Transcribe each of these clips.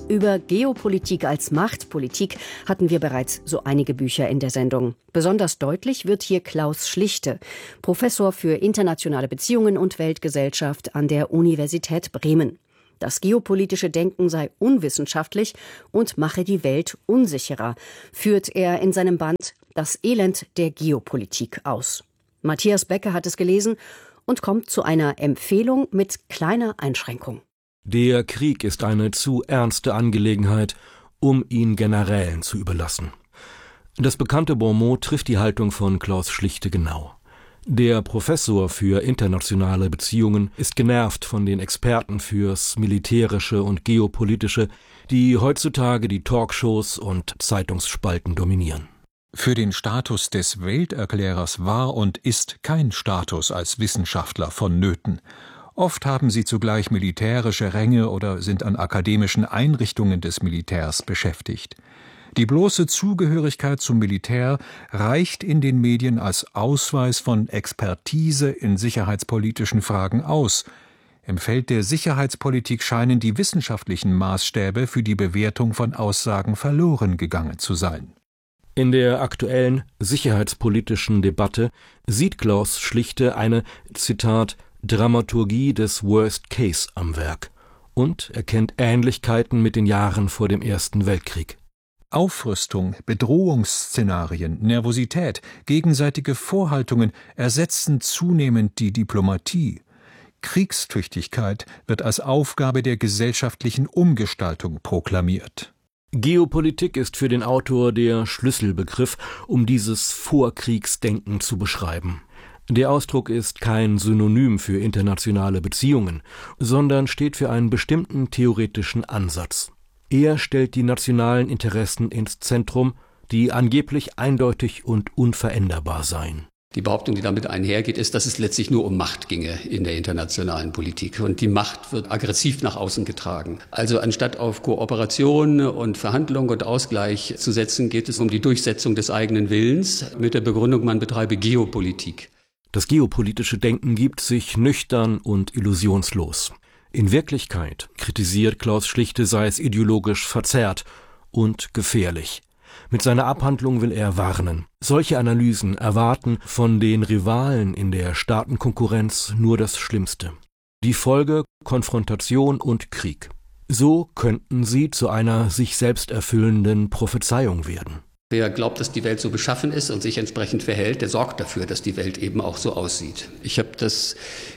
Über Geopolitik als Machtpolitik hatten wir bereits so einige Bücher in der Sendung. Besonders deutlich wird hier Klaus Schlichte, Professor für internationale Beziehungen und Weltgesellschaft an der Universität Bremen. Das geopolitische Denken sei unwissenschaftlich und mache die Welt unsicherer, führt er in seinem Band Das Elend der Geopolitik aus. Matthias Becker hat es gelesen und kommt zu einer Empfehlung mit kleiner Einschränkung. Der Krieg ist eine zu ernste Angelegenheit, um ihn Generälen zu überlassen. Das bekannte Bonmot trifft die Haltung von Klaus Schlichte genau. Der Professor für internationale Beziehungen ist genervt von den Experten fürs Militärische und Geopolitische, die heutzutage die Talkshows und Zeitungsspalten dominieren. Für den Status des Welterklärers war und ist kein Status als Wissenschaftler vonnöten. Oft haben sie zugleich militärische Ränge oder sind an akademischen Einrichtungen des Militärs beschäftigt. Die bloße Zugehörigkeit zum Militär reicht in den Medien als Ausweis von Expertise in sicherheitspolitischen Fragen aus. Im Feld der Sicherheitspolitik scheinen die wissenschaftlichen Maßstäbe für die Bewertung von Aussagen verloren gegangen zu sein. In der aktuellen sicherheitspolitischen Debatte sieht Klaus Schlichte eine, Zitat, Dramaturgie des Worst Case am Werk und erkennt Ähnlichkeiten mit den Jahren vor dem Ersten Weltkrieg. Aufrüstung, Bedrohungsszenarien, Nervosität, gegenseitige Vorhaltungen ersetzen zunehmend die Diplomatie. Kriegstüchtigkeit wird als Aufgabe der gesellschaftlichen Umgestaltung proklamiert. Geopolitik ist für den Autor der Schlüsselbegriff, um dieses Vorkriegsdenken zu beschreiben. Der Ausdruck ist kein Synonym für internationale Beziehungen, sondern steht für einen bestimmten theoretischen Ansatz. Er stellt die nationalen Interessen ins Zentrum, die angeblich eindeutig und unveränderbar seien. Die Behauptung, die damit einhergeht, ist, dass es letztlich nur um Macht ginge in der internationalen Politik. Und die Macht wird aggressiv nach außen getragen. Also anstatt auf Kooperation und Verhandlung und Ausgleich zu setzen, geht es um die Durchsetzung des eigenen Willens mit der Begründung, man betreibe Geopolitik. Das geopolitische Denken gibt sich nüchtern und illusionslos. In Wirklichkeit, kritisiert Klaus Schlichte, sei es ideologisch verzerrt und gefährlich. Mit seiner Abhandlung will er warnen. Solche Analysen erwarten von den Rivalen in der Staatenkonkurrenz nur das Schlimmste. Die Folge Konfrontation und Krieg. So könnten sie zu einer sich selbst erfüllenden Prophezeiung werden. Wer glaubt, dass die Welt so beschaffen ist und sich entsprechend verhält, der sorgt dafür, dass die Welt eben auch so aussieht. Ich habe das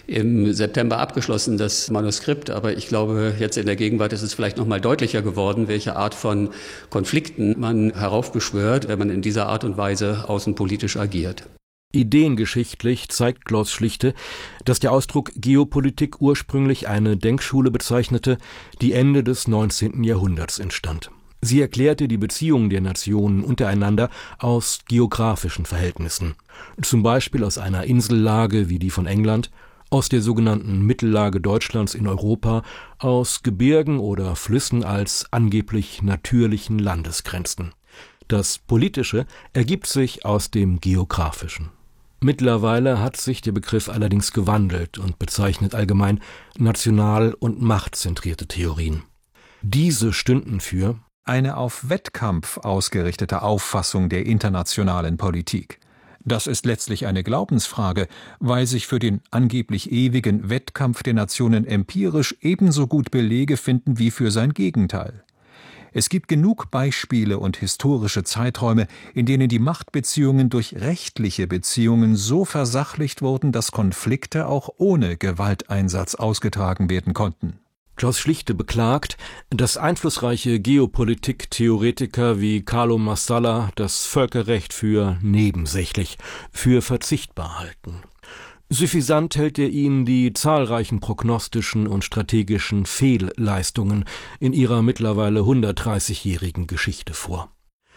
im September abgeschlossen, das Manuskript, aber ich glaube, jetzt in der Gegenwart ist es vielleicht noch mal deutlicher geworden, welche Art von Konflikten man heraufbeschwört, wenn man in dieser Art und Weise außenpolitisch agiert. Ideengeschichtlich zeigt Klaus Schlichte, dass der Ausdruck Geopolitik ursprünglich eine Denkschule bezeichnete, die Ende des 19. Jahrhunderts entstand. Sie erklärte die Beziehungen der Nationen untereinander aus geografischen Verhältnissen, zum Beispiel aus einer Insellage wie die von England, aus der sogenannten Mittellage Deutschlands in Europa, aus Gebirgen oder Flüssen als angeblich natürlichen Landesgrenzen. Das Politische ergibt sich aus dem Geografischen. Mittlerweile hat sich der Begriff allerdings gewandelt und bezeichnet allgemein national- und machtzentrierte Theorien. Diese stünden für eine auf Wettkampf ausgerichtete Auffassung der internationalen Politik. Das ist letztlich eine Glaubensfrage, weil sich für den angeblich ewigen Wettkampf der Nationen empirisch ebenso gut Belege finden wie für sein Gegenteil. Es gibt genug Beispiele und historische Zeiträume, in denen die Machtbeziehungen durch rechtliche Beziehungen so versachlicht wurden, dass Konflikte auch ohne Gewalteinsatz ausgetragen werden konnten. Klaus Schlichte beklagt, dass einflussreiche Geopolitik-Theoretiker wie Carlo Massala das Völkerrecht für nebensächlich, für verzichtbar halten. Suffisant hält er ihnen die zahlreichen prognostischen und strategischen Fehlleistungen in ihrer mittlerweile 130-jährigen Geschichte vor.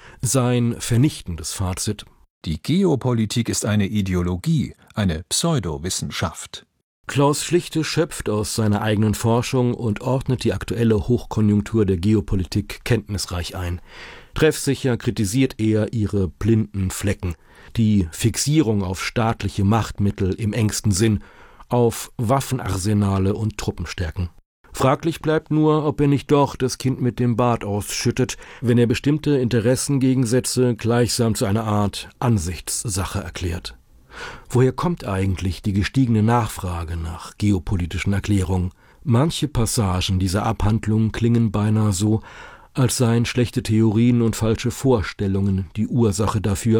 Sein vernichtendes Fazit: Die Geopolitik ist eine Ideologie, eine Pseudowissenschaft. Klaus Schlichte schöpft aus seiner eigenen Forschung und ordnet die aktuelle Hochkonjunktur der Geopolitik kenntnisreich ein. Treffsicher kritisiert er ihre blinden Flecken, die Fixierung auf staatliche Machtmittel im engsten Sinn, auf Waffenarsenale und Truppenstärken. Fraglich bleibt nur, ob er nicht doch das Kind mit dem Bad ausschüttet, wenn er bestimmte Interessengegensätze gleichsam zu einer Art Ansichtssache erklärt. Woher kommt eigentlich die gestiegene Nachfrage nach geopolitischen Erklärungen? Manche Passagen dieser Abhandlung klingen beinahe so, als seien schlechte Theorien und falsche Vorstellungen die Ursache dafür,